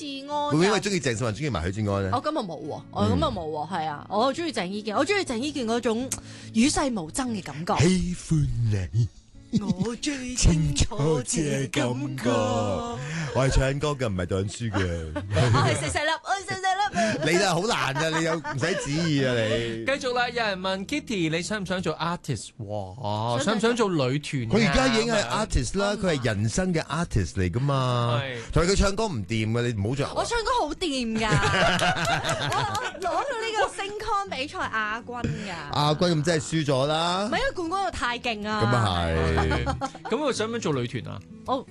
志安。 會唔會因為中意鄭秀文中意埋許志安咧？ 我咁啊冇喎，我咁啊冇喎，係啊，我中意鄭伊健，我中意鄭伊健嗰種與世無爭嘅感覺。 喜歡你。 我最清楚這感覺。 我係唱歌嘅，唔係讀緊書嘅。 我係細細粒，我係細細粒。 你啦，好難啊！你有唔使旨意啊！你繼續啦，有人問 Kitty 你想唔想做 artist？ 哇，想唔想做女團？ 佢而家已經係 artist 啦，佢係人生嘅 artist 嚟噶嘛。同埋佢唱歌唔掂嘅，你唔好再。 我唱歌好掂㗎，我攞到呢個星 con 比賽亞軍㗎。 亞軍咁真係輸咗啦。 唔係因為冠軍又太勁啊。 咁啊係。 咁佢想唔想做女團啊？ 我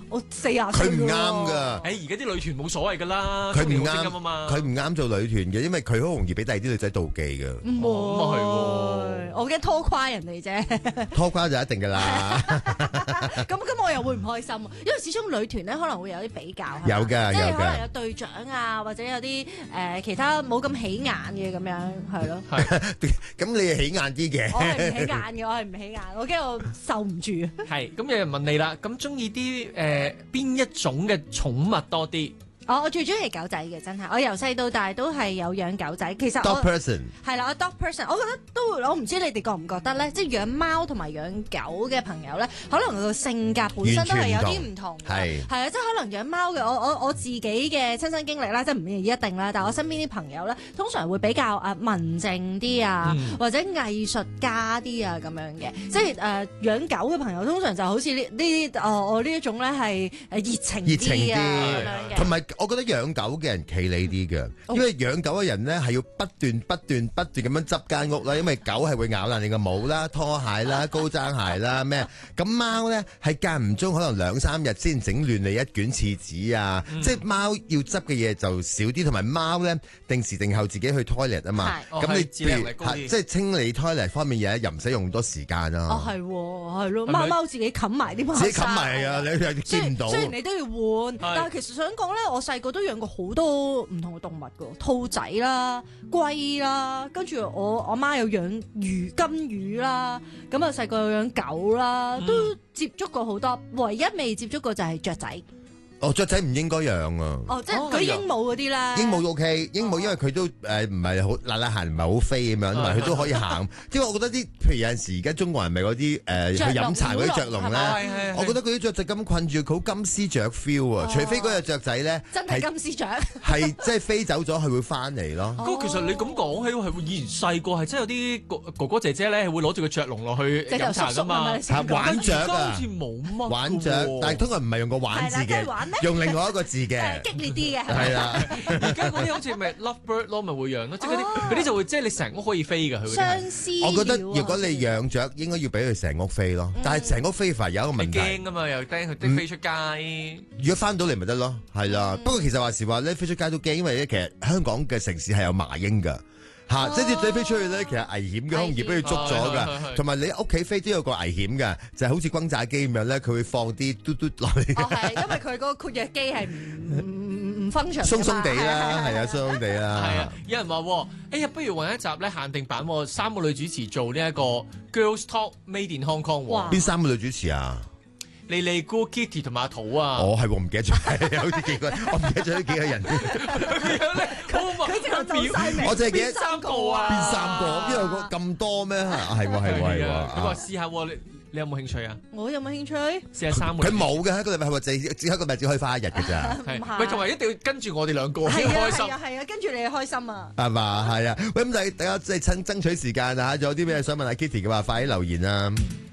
40歲。 佢唔啱㗎。 而家啲女團冇所謂㗎啦， 佢唔啱啊嘛。 佢唔啱做女團嘅，因為佢好容易俾第二啲女仔妒忌㗎。 唔會，我驚拖垮人哋啫。 拖垮就一定㗎啦。 咁我又會唔開心，因為始終女團咧可能會有啲比較。 有㗎， 即係可能有隊長啊，或者有啲其他冇咁起眼嘅咁樣，係咯。 咁你係起眼啲嘅。 我係唔起眼嘅，我係唔起眼，我驚我受唔住。 係，咁有人問你啦，咁中意啲邊一種嘅寵物多啲？ 我最中意狗仔嘅，真係我由細到大都係有養狗仔。其實我 dog person 係啦，我 dog person， 我覺得都我唔知你哋覺唔覺得咧，即係養貓同埋養狗嘅朋友咧，可能佢個性格本身都係有啲唔同嘅。係啊，即係可能養貓嘅，我自己嘅親身經歷啦，即係唔一定啦。但係我身邊啲朋友咧，通常會比較文靜啲啊，或者藝術家啲啊咁樣嘅。即係養狗嘅朋友，通常就好似我呢一種咧係熱情啲啊咁樣嘅。 同埋我覺得養狗嘅人企理啲嘅，因為養狗嘅人咧係要不斷咁樣執間屋啦，因為狗係會咬爛你個帽啦、拖鞋啦、高踭鞋啦咩。咁貓咧係間唔中可能2-3日先整亂你一卷廁紙啊，即係貓要執嘅嘢就少啲，同埋貓咧定時定候自己去 toilet 啊嘛。咁你譬如即係清理 toilet 方面嘢又唔使用咁多時間啊。 係咯，貓自己冚埋啲貓砂。 自己冚埋啊！你又見唔到。 雖然你都要換，但係其實想講咧，我細個都養過好多唔同嘅動物㗎，兔仔啦、龜啦，跟住我媽有養金魚啦，咁啊細個有養狗啦，都接觸過好多，唯一未接觸過就係雀仔。 雀仔唔應該養啊！ 即係佢鸚鵡嗰啲啦。 鸚鵡 OK， 鸚鵡因為佢都唔係好嗱嗱行，唔係好飛咁樣，同埋佢都可以行。因為我覺得啲，譬如有陣時而家中國人咪嗰啲去飲茶嗰啲雀籠咧，我覺得嗰啲雀仔咁困住，佢好金絲雀 feel 啊！除非嗰隻雀仔咧真係金絲雀， 係即係飛走咗，佢會翻嚟咯。 咁其實你咁講起係以前細個係真係有啲哥哥姐姐咧會攞住個雀籠落去飲茶㗎嘛， 玩雀啊！ 好似冇乜玩雀，但係通常唔係用個玩字嘅。用另外一個字嘅， 激烈啲嘅， 係啦。 而家嗰啲好似咪 love bird 咯，咪會養咯，即係嗰啲就會即係你成屋可以飛嘅佢。 相思。 我覺得如果你養雀，應該要俾佢成屋飛咯。但係成屋飛法有一個問題， 驚㗎嘛，又驚佢飛出街。 如果翻到嚟咪得咯，係啦。不過其實話時話咧，飛出街都驚，因為咧其實香港嘅城市係有麻鷹㗎。即係隻仔飛出去咧，其實危險嘅，好容易俾佢捉咗㗎。同埋你屋企飛都有個危險嘅，就係好似轟炸機咁樣咧，佢會放啲嘟嘟落嚟。 係因為佢嗰個括約肌係唔分長。 鬆鬆地啦，係啊，鬆鬆地啦。 係啊，有人話：哎呀，不如揾一集咧限定版，3個女主持做呢一個 Girls Talk Made in Hong Kong。 邊3個女主持啊？ 莉莉姑、Kitty 同埋阿桃啊！ 係唔記得咗，好似幾個，我唔記得咗呢幾個人。 佢淨係做晒名， 我淨係記得 3個啊！ 邊3個？邊有咁多咩？係喎。 佢話試下，你有冇興趣啊？ 我有冇興趣？ 試下3個。 佢冇嘅，一個禮拜係話只一個禮拜只可以花1日嘅咋。 喂，同埋一定要跟住我哋2個先開心。 係啊，跟住你開心啊！ 係嘛？係啊。喂，咁大家即係爭取時間啊！仲有啲咩想問下 Kitty 嘅話，快啲留言啊！